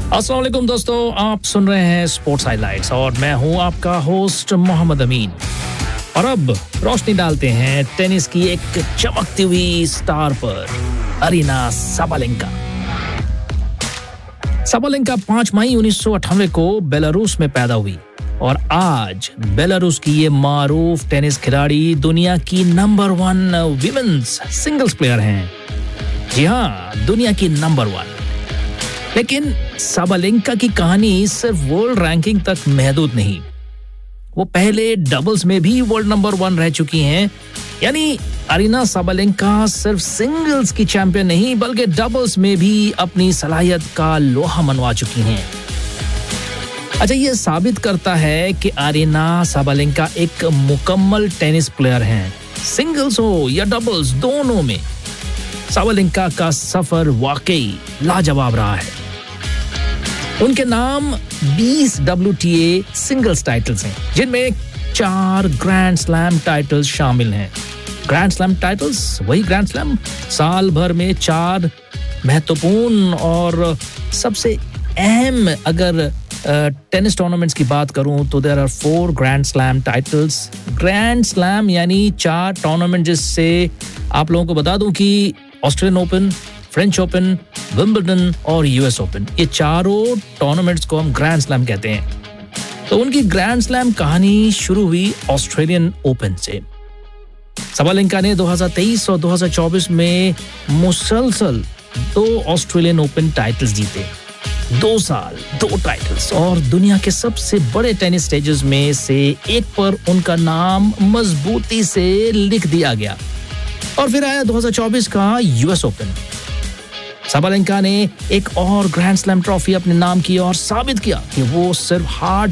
अस्सलाम वालेकुम दोस्तों, आप सुन रहे हैं स्पोर्ट्स हाइलाइट्स और मैं हूं आपका होस्ट मोहम्मद अमीन। और अब रोशनी डालते हैं टेनिस की एक चमकती हुई स्टार पर, अरीना साबालेंका। साबालेंका 5 मई 1998 को बेलारूस में पैदा हुई और आज बेलारूस की ये मारूफ टेनिस खिलाड़ी दुनिया की नंबर 1 विमेन्स सिंगल्स प्लेयर हैं। जी हाँ, दुनिया की नंबर 1। लेकिन साबालेंका की कहानी सिर्फ वर्ल्ड रैंकिंग तक महदूद नहीं, वो पहले डबल्स में भी वर्ल्ड नंबर 1 रह चुकी हैं। यानी अरीना साबालेंका सिर्फ सिंगल्स की चैंपियन नहीं बल्कि डबल्स में भी अपनी सलाहियत का लोहा मनवा चुकी हैं। अच्छा, ये साबित करता है कि अरीना साबालेंका एक मुकम्मल टेनिस प्लेयर हैं। सिंगल्स हो या डबल्स, दोनों में साबालेंका का सफर वाकई लाजवाब रहा है। उनके नाम 20 WTA सिंगल्स टाइटल्स हैं, जिनमें 4 ग्रैंड स्लैम टाइटल्स शामिल हैं। ग्रैंड स्लैम टाइटल्स, वही ग्रैंड स्लैम, साल भर में 4 महत्वपूर्ण और सबसे अहम अगर टेनिस टूर्नामेंट्स की बात करूं तो there are 4 grand slam titles. Grand slam यानी 4 टूर्नामेंट, जिससे आप लोगों को बता दूं कि Australian open, French open, Wimbledon और यूएस ओपन, ये चारों टूर्नामेंट्स को हम ग्रैंड स्लैम कहते हैं। तो उनकी ग्रैंड स्लैम कहानी शुरू हुई ऑस्ट्रेलियन ओपन से। साबालेंका ने 2023 और 2024 में मुसलसल 2 ऑस्ट्रेलियन ओपन टाइटल्स जीते। 2 साल, 2 टाइटल्स, और दुनिया के सबसे बड़े टेनिस स्टेजेस में से एक पर उनका नाम मजबूती से लिख दिया गया। और फिर आया 2024 का यूएस ओपन। साबालेंका ने एक और ग्रैंड स्लैम ट्रॉफी अपने नाम की और साबित किया कि वो सिर्फ हार्ड